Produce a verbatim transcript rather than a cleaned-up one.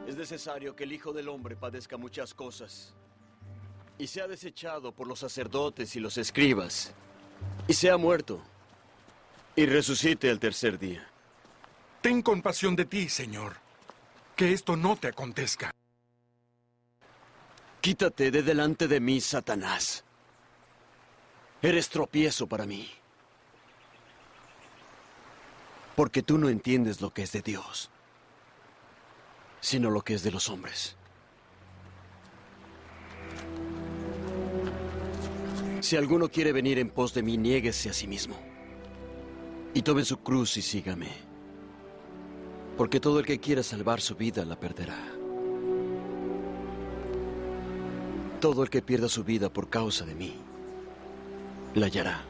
Es necesario que el Hijo del Hombre padezca muchas cosas y sea desechado por los sacerdotes y los escribas, y sea muerto, y resucite al tercer día. Ten compasión de ti, Señor. Que esto no te acontezca. Quítate de delante de mí, Satanás. Eres tropiezo para mí. Porque tú no entiendes lo que es de Dios, sino lo que es de los hombres. Si alguno quiere venir en pos de mí, niéguese a sí mismo y tome su cruz y sígame. Porque todo el que quiera salvar su vida la perderá. Todo el que pierda su vida por causa de mí la hallará.